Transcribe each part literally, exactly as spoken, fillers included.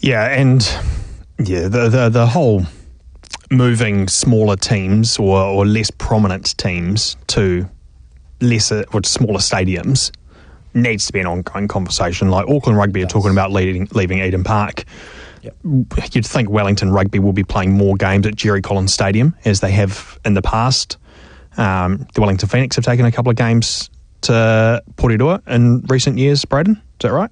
Yeah, and yeah, the the, the whole moving smaller teams or, or less prominent teams to lesser or smaller stadiums needs to be an ongoing conversation. Like Auckland Rugby are talking about leaving, leaving Eden Park. Yep. You'd think Wellington Rugby will be playing more games at Jerry Collins Stadium as they have in the past. Um, the Wellington Phoenix have taken a couple of games to Porirua in recent years, Braden. Is that right?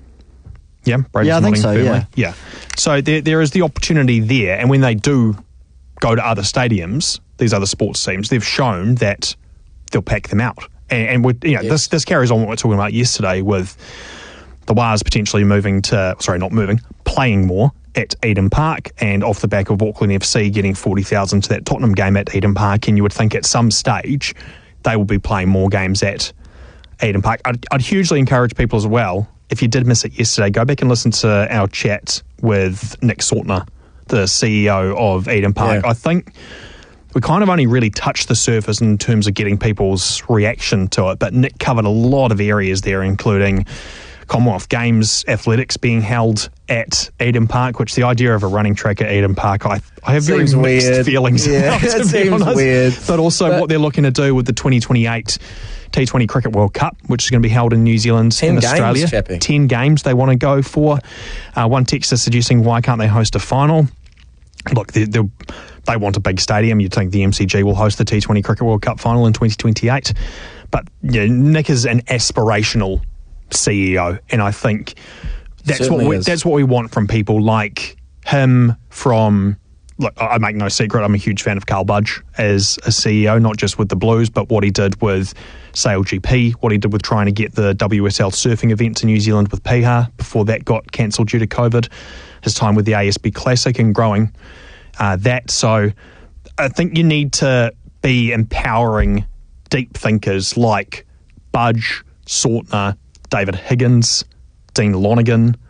Yeah, Braden's yeah, I think nodding so, firmly. yeah. Yeah. So there, there is the opportunity there, and when they do go to other stadiums, these other sports teams, they've shown that they'll pack them out. And, and we're, you know, yes. this this carries on what we were talking about yesterday with the Wars potentially moving to, sorry, not moving, playing more at Eden Park, and off the back of Auckland F C getting forty thousand to that Tottenham game at Eden Park, and you would think at some stage they will be playing more games at Eden Park. I'd, I'd hugely encourage people as well, if you did miss it yesterday, go back and listen to our chat with Nick Sortner, the C E O of Eden Park. Yeah. I think we kind of only really touched the surface in terms of getting people's reaction to it, but Nick covered a lot of areas there, including Commonwealth Games athletics being held at Eden Park, which the idea of a running track at Eden Park, I, I have very Seems mixed weird. feelings Yeah, about, to it be seems honest. weird. But also But- what they're looking to do with the twenty twenty-eight T twenty Cricket World Cup, which is going to be held in New Zealand Ten and games, Australia. Chappie. Ten games they want to go for. Uh, one texter suggesting why can't they host a final? Look, they they want a big stadium. You'd think the M C G will host the T twenty Cricket World Cup final in twenty twenty-eight. But yeah, Nick is an aspirational C E O, and I think that's Certainly what we, is. that's what we want from people like him. From look, I make no secret, I'm a huge fan of Carl Budge as a C E O, not just with the Blues, but what he did with Sail G P, what he did with trying to get the W S L surfing event to New Zealand with Piha before that got cancelled due to COVID, his time with the A S B Classic and growing uh, that. So I think you need to be empowering deep thinkers like Budge, Sortner, David Higgins, Dean Lonergan,